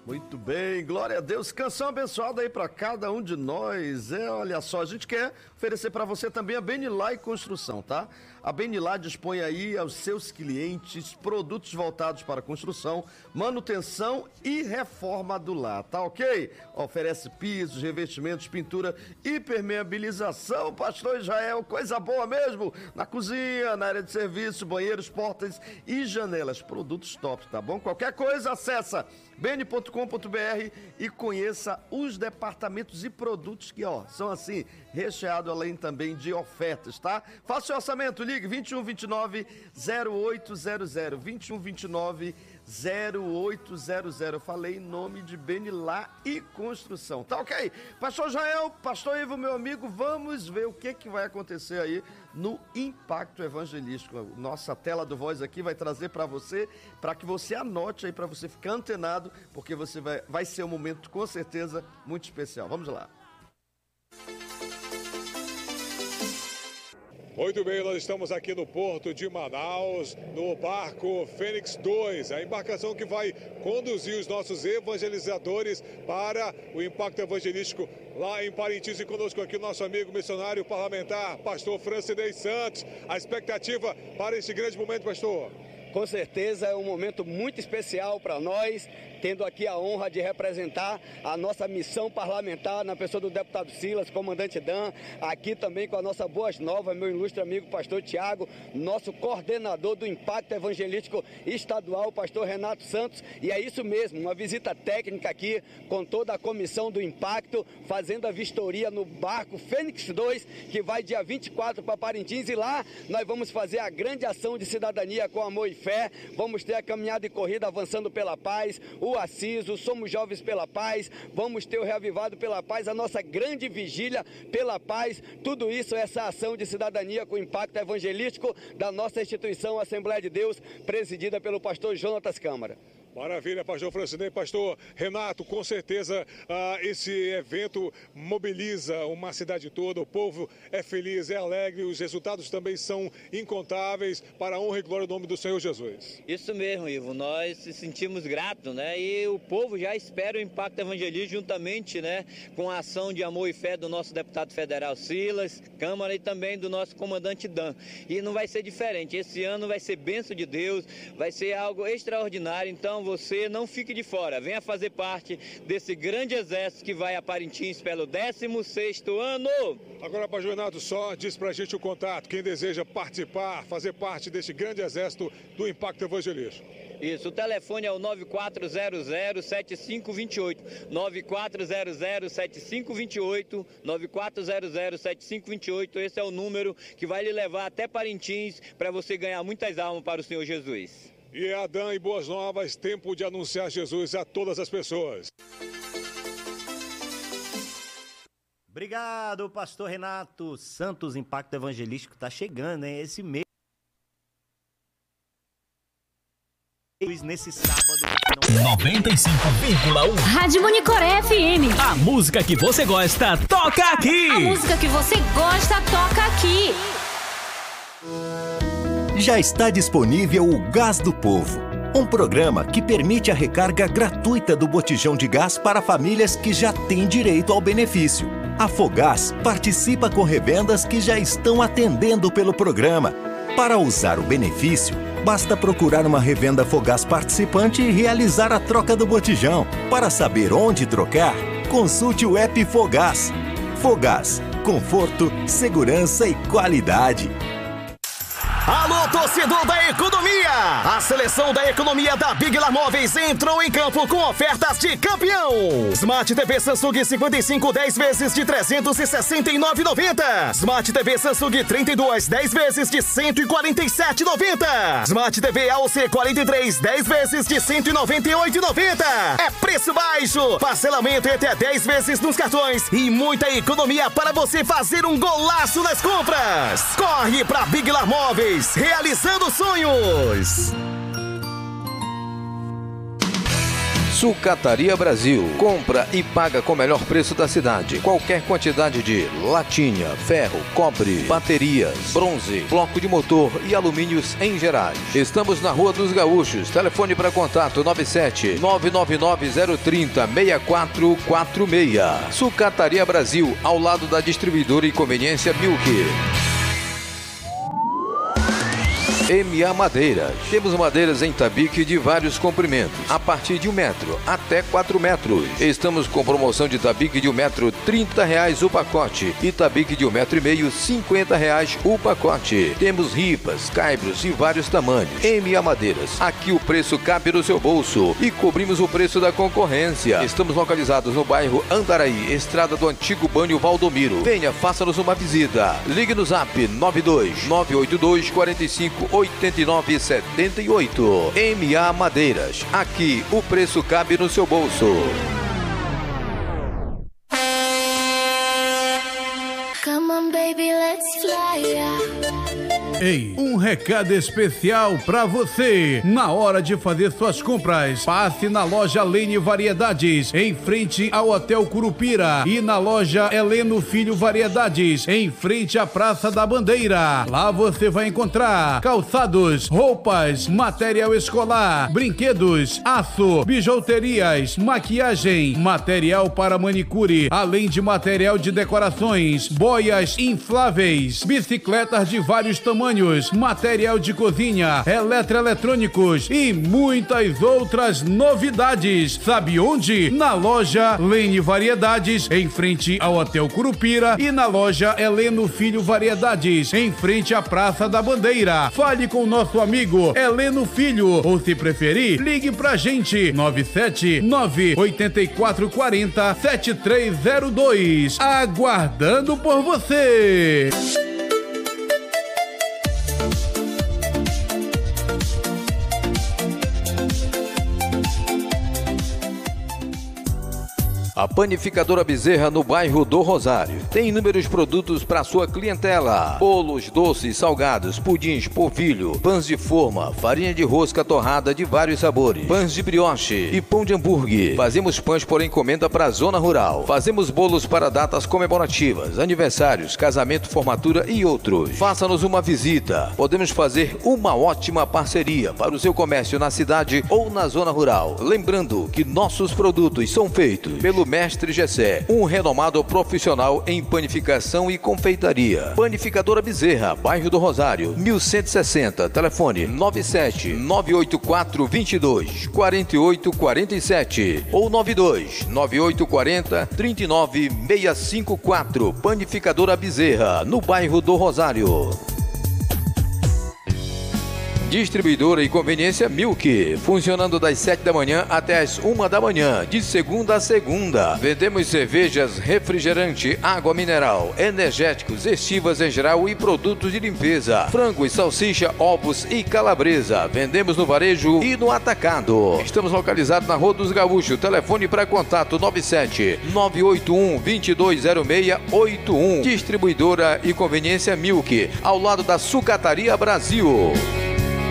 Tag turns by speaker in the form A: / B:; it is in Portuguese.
A: Muito bem, glória a Deus. Canção abençoada aí para cada um de nós. Olha só, a gente quer oferecer para você também a Benilá e Construção, tá? A Benilá dispõe aí aos seus clientes produtos voltados para construção, manutenção e reforma do lar, tá ok? Oferece pisos, revestimentos, pintura e permeabilização, pastor Israel, coisa boa mesmo, na cozinha, na área de serviço, banheiros, portas e janelas, produtos top, tá bom? Qualquer coisa, acessa bene.com.br e conheça os departamentos e produtos que, são assim, recheados além também de ofertas, tá? Faça o seu orçamento, ligue 2129-0800, 2129-0800. Falei em nome de Benilá e Construção, tá ok? Pastor Jael, pastor Ivo, meu amigo, vamos ver o que vai acontecer aí no Impacto Evangelístico. Nossa tela do Voz aqui vai trazer para você, para que você anote aí, para você ficar antenado, porque você vai ser um momento, com certeza, muito especial. Vamos lá.
B: Muito bem, nós estamos aqui no Porto de Manaus, no barco Fênix 2, a embarcação que vai conduzir os nossos evangelizadores para o Impacto Evangelístico lá em Parintins. E conosco aqui o nosso amigo missionário parlamentar, pastor Francinei Santos. A expectativa para esse grande momento, pastor?
C: Com certeza é um momento muito especial para nós, tendo aqui a honra de representar a nossa missão parlamentar na pessoa do deputado Silas, comandante Dan, aqui também com a nossa Boas Novas, meu ilustre amigo pastor Tiago, nosso coordenador do Impacto Evangelístico Estadual, pastor Renato Santos, e é isso mesmo, uma visita técnica aqui com toda a comissão do Impacto, fazendo a vistoria no barco Fênix 2, que vai dia 24 para Parintins, e lá nós vamos fazer a grande ação de cidadania com amor e fé, vamos ter a caminhada e corrida avançando pela paz, o Aciso, Somos Jovens pela Paz, vamos ter o Reavivado pela Paz, a nossa grande vigília pela paz, tudo isso, essa ação de cidadania com impacto evangelístico da nossa instituição Assembleia de Deus, presidida pelo pastor Jonatas Câmara.
B: Maravilha, pastor Francinei. Pastor Renato, com certeza esse evento mobiliza uma cidade toda, o povo é feliz, é alegre, os resultados também são incontáveis para a honra e glória do nome do Senhor Jesus.
D: Isso mesmo, Ivo, nós se sentimos gratos, né? E o povo já espera o Impacto Evangelístico juntamente, né, com a ação de amor e fé do nosso deputado federal Silas, Câmara, e também do nosso comandante Dan. E não vai ser diferente, esse ano vai ser bênção de Deus, vai ser algo extraordinário, então você não fique de fora, venha fazer parte desse grande exército que vai a Parintins pelo 16º ano.
B: Agora, pastor Renato, só diz pra gente o contato, quem deseja participar, fazer parte desse grande exército do Impacto Evangelístico.
D: Isso, o telefone é o 9400-7528, 9400-7528, 9400-7528, esse é o número que vai lhe levar até Parintins para você ganhar muitas almas para o Senhor Jesus.
B: E Adão e Boas Novas, tempo de anunciar Jesus a todas as pessoas.
E: Obrigado, pastor Renato Santos. Impacto Evangelístico está chegando, hein? Esse mês, nesse sábado.
F: 95,1
G: Rádio Monicoré FM.
F: A música que você gosta, toca aqui.
G: A música que você gosta, toca aqui.
H: Já está disponível o Gás do Povo, um programa que permite a recarga gratuita do botijão de gás para famílias que já têm direito ao benefício. A Fogás participa com revendas que já estão atendendo pelo programa. Para usar o benefício, basta procurar uma revenda Fogás participante e realizar a troca do botijão. Para saber onde trocar, consulte o app Fogás. Fogás, conforto, segurança e qualidade.
F: Alô, torcedor da economia! A seleção da economia da Big Lar Móveis entrou em campo com ofertas de campeão. Smart TV Samsung 55 10 vezes de R$ 369,90. Smart TV Samsung 32 10 vezes de R$ 147,90. Smart TV AOC 43 10 vezes de R$ 198,90. É preço baixo, parcelamento até 10 vezes nos cartões e muita economia para você fazer um golaço nas compras. Corre pra Big Lar Móveis, realizando sonhos.
I: Sucataria Brasil. Compra e paga com o melhor preço da cidade. Qualquer quantidade de latinha, ferro, cobre, baterias, bronze, bloco de motor e alumínios em gerais. Estamos na Rua dos Gaúchos. Telefone para contato 97 999 030 6446. Sucataria Brasil, ao lado da distribuidora e conveniência Milk. MA Madeiras. Temos madeiras em tabique de vários comprimentos, a partir de 1 metro até 4 metros. Estamos com promoção de tabique de 1 metro, R$30 o pacote, e tabique de 1,5 metro, R$50 o pacote. Temos ripas, caibros e vários tamanhos. MA Madeiras. Aqui o preço cabe no seu bolso e cobrimos o preço da concorrência. Estamos localizados no bairro Andaraí, estrada do antigo Banho Valdomiro. Venha, faça-nos uma visita. Ligue no zap 92 982 45 8978. MA Madeiras. Aqui o preço cabe no seu bolso.
J: Come on, baby, let's fly.
K: Ei, um recado especial pra você. Na hora de fazer suas compras, passe na loja Lene Variedades, em frente ao Hotel Curupira, e na loja Heleno Filho Variedades, em frente à Praça da Bandeira. Lá você vai encontrar calçados, roupas, material escolar, brinquedos, aço, bijuterias, maquiagem, material para manicure, além de material de decorações, boias infláveis, bicicletas de vários tamanhos, material de cozinha, eletroeletrônicos e muitas outras novidades. Sabe onde? Na loja Lene Variedades, em frente ao Hotel Curupira, e na loja Heleno Filho Variedades, em frente à Praça da Bandeira. Fale com o nosso amigo Heleno Filho, ou se preferir, ligue pra gente 979-8440-7302. Aguardando por você.
I: A Panificadora Bezerra, no bairro do Rosário, tem inúmeros produtos para sua clientela: bolos, doces, salgados, pudins, polvilho, pães de forma, farinha de rosca torrada de vários sabores, pães de brioche e pão de hambúrguer. Fazemos pães por encomenda para a zona rural. Fazemos bolos para datas comemorativas, aniversários, casamento, formatura e outros. Faça-nos uma visita. Podemos fazer uma ótima parceria para o seu comércio na cidade ou na zona rural. Lembrando que nossos produtos são feitos pelo Mestre Gessé, um renomado profissional em panificação e confeitaria. Panificadora Bezerra, bairro do Rosário, 1160, telefone 97 984 22 48 47 ou 92 9840 39 654. Panificadora Bezerra, no bairro do Rosário. Distribuidora e conveniência Milk, funcionando das 7 da manhã até as 1 da manhã, de segunda a segunda. Vendemos cervejas, refrigerante, água mineral, energéticos, estivas em geral e produtos de limpeza, frango e salsicha, ovos e calabresa. Vendemos no varejo e no atacado. Estamos localizados na Rua dos Gaúchos. Telefone para contato 97 981 220681. Distribuidora e conveniência Milk, ao lado da Sucataria Brasil.